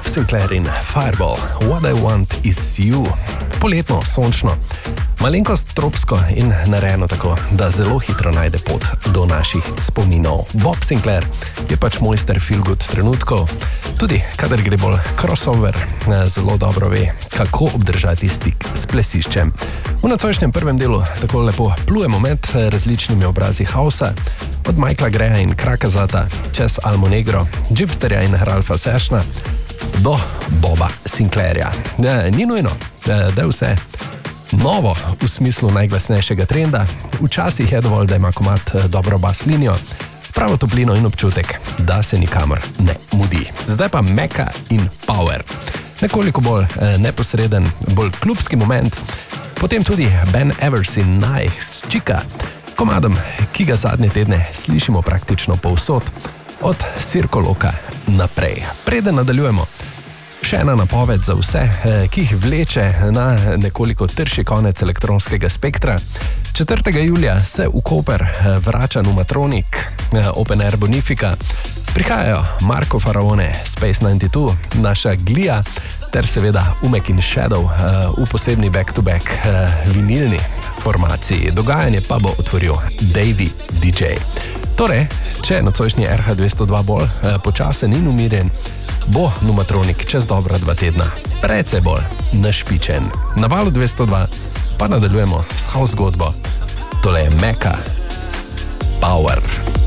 Sinclair in Fireball, What I Want Is You. Poletno, sončno, malenkost tropsko in narejeno tako, da zelo hitro najde pot do naših spominov. Bob Sinclair je pač mojster feel-good trenutkov, tudi kadar gre bolj crossover, zelo dobro ve, kako obdržati stik s plesiščem. V nocojšnjem prvem delu tako lepo plujemo med različnimi obrazi hausa, od Michaela Greya in Krakazata, čez Almo Negro, Gipsterja in Ralfa Sešna, do Boba Sinclairja. Ni nujno, da je vse novo v smislu najglasnejšega trenda, včasih je dovolj, da ima komad dobro bas linijo, pravo toplino in občutek, da se nikamor ne mudi. Zdaj pa Mecca in Power. Nekoliko bolj neposreden, bolj klubski moment, potem tudi Ben Evers in Nice Chica, komadom, ki ga zadnje tedne slišimo praktično povsod, od Circoloka naprej. Preden nadaljujemo, še ena napoved za vse, ki jih vleče na nekoliko trši konec elektronskega spektra. 4. julija se v Koper vrača Numatronic, Open Air Bonifica, prihajajo Marko Faraone, Space 92, naša Glija, ter seveda Umek in Shadow v posebni back-to-back vinilni formaciji. Dogajanje pa bo otvoril Davey DJ. Torej, če nocojšnji RH202 bolj počasen in umirjen, bo Numatronic čez dobra 2 tedna precej bolj našpičen. Na valu 202 pa nadaljujemo s house zgodbo. Tole je Mecca, Power.